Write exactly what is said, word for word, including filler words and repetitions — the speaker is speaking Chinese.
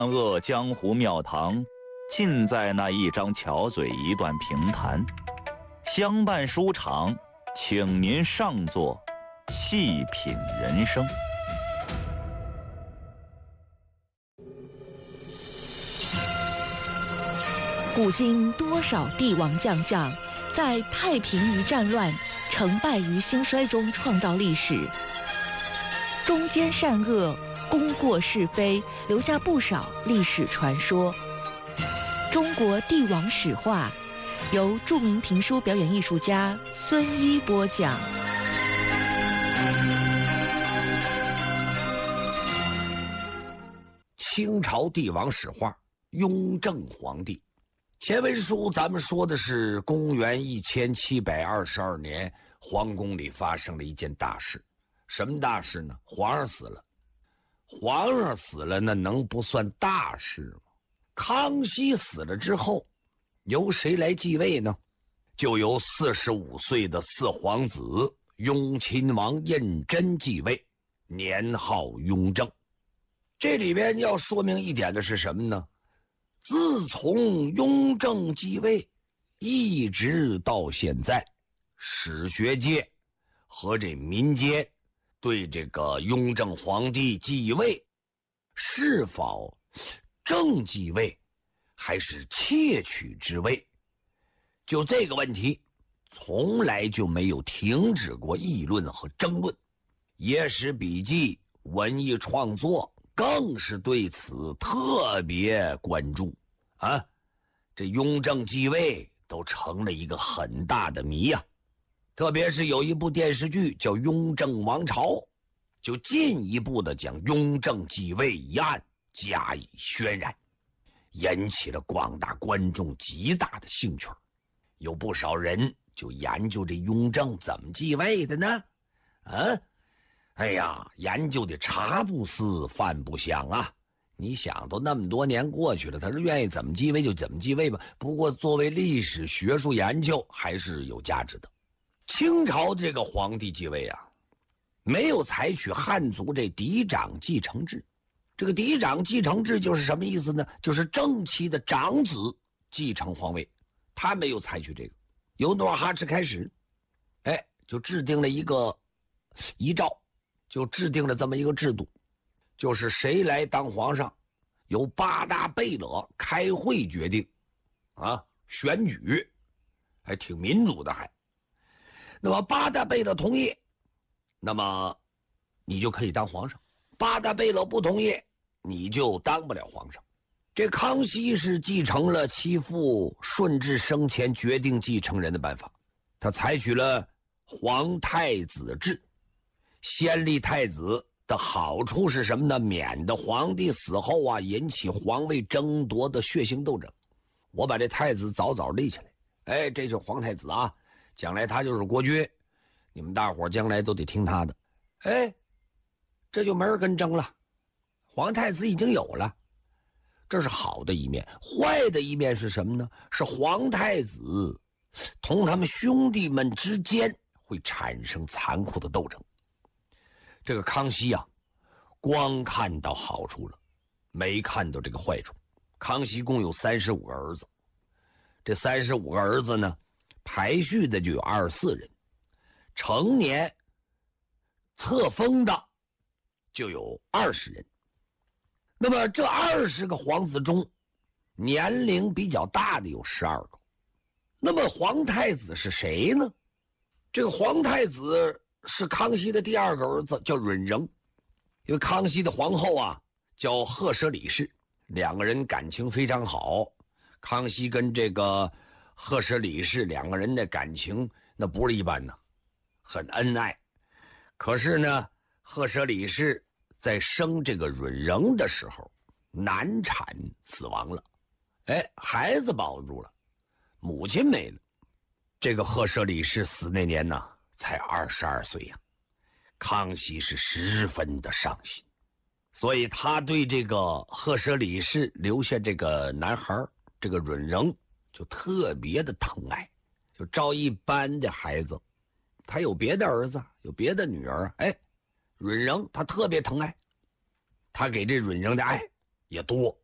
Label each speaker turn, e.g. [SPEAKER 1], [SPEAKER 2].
[SPEAKER 1] 恶江湖庙堂，尽在那一张巧嘴一段评弹。相伴书场，请您上座，细品人生。
[SPEAKER 2] 古今多少帝王将相，在太平于战乱、成败于兴衰中创造历史，忠奸善恶、功过是非，留下不少历史传说。中国帝王史话，由著名评书表演艺术家孙一播讲。
[SPEAKER 3] 清朝帝王史话，雍正皇帝。前文书咱们说的是公元一千七百二十二年，皇宫里发生了一件大事。什么大事呢？皇上死了。皇上死了，那能不算大事吗？康熙死了之后，由谁来继位呢？就由四十五岁的四皇子雍亲王胤禛继位，年号雍正。这里边要说明一点的是什么呢？自从雍正继位一直到现在，史学界和这民间对这个雍正皇帝继位是否正继位还是窃取之位，就这个问题从来就没有停止过议论和争论。野史笔记文艺创作更是对此特别关注啊！这雍正继位都成了一个很大的谜呀、啊。特别是有一部电视剧叫《雍正王朝》，就进一步的将雍正继位一案加以渲染，引起了广大观众极大的兴趣。有不少人就研究这雍正怎么继位的呢？啊，哎呀，研究的茶不思饭不香啊！你想，都那么多年过去了，他是愿意怎么继位就怎么继位吧。不过作为历史学术研究还是有价值的。清朝这个皇帝继位啊，没有采取汉族这嫡长继承制。这个嫡长继承制就是什么意思呢？就是正妻的长子继承皇位，他没有采取这个。由努尔哈赤开始，哎，就制定了一个遗诏，就制定了这么一个制度，就是谁来当皇上，由八大贝勒开会决定，啊，选举，还挺民主的还。那么八大贝勒同意，那么你就可以当皇上；八大贝勒不同意，你就当不了皇上。这康熙是继承了其父顺治生前决定继承人的办法，他采取了皇太子制。先立太子的好处是什么呢？免得皇帝死后啊引起皇位争夺的血腥斗争。我把这太子早早立起来，哎，这就是皇太子啊，将来他就是国君，你们大伙将来都得听他的。哎，这就没人跟争了，皇太子已经有了。这是好的一面。坏的一面是什么呢？是皇太子同他们兄弟们之间会产生残酷的斗争。这个康熙啊，光看到好处了，没看到这个坏处。康熙共有三十五个儿子，这三十五个儿子呢，排序的就有二十四人，成年册封的就有二十人。那么这二十个皇子中，年龄比较大的有十二个。那么皇太子是谁呢？这个皇太子是康熙的第二个儿子，叫允仍。因为康熙的皇后啊叫赫舍里氏，两个人感情非常好。康熙跟这个赫舍里氏两个人的感情那不是一般的，很恩爱。可是呢，赫舍里氏在生这个允仍的时候难产死亡了，哎，孩子保住了，母亲没了。这个赫舍里氏死那年呢才二十二岁呀、啊，康熙是十分的伤心，所以他对这个赫舍里氏留下这个男孩这个允仍就特别的疼爱，就照一般的孩子，他有别的儿子，有别的女儿，哎，允仍他特别疼爱，他给这允仍的爱也多。